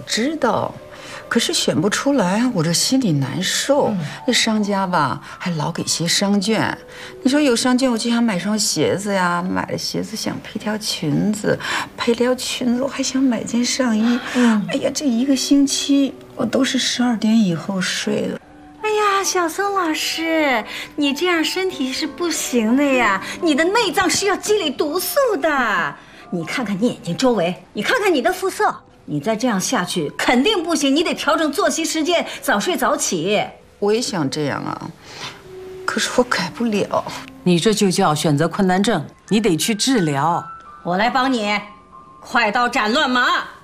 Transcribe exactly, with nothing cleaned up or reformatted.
知道，可是选不出来，我这心里难受。那商家吧，还老给些商券。你说有商券，我就想买双鞋子呀，买了鞋子想配条裙子，配条裙子我还想买件上衣。嗯，哎呀，这一个星期我都是十二点以后睡的。 哎呀，小松老师，你这样身体是不行的呀，你的内脏是要积累毒素的。你看看你眼睛周围，你看看你的肤色，你再这样下去肯定不行，你得调整作息时间，早睡早起。 我也想这样啊，可是我改不了。 你这就叫选择困难症，你得去治疗。 我来帮你，快刀斩乱麻。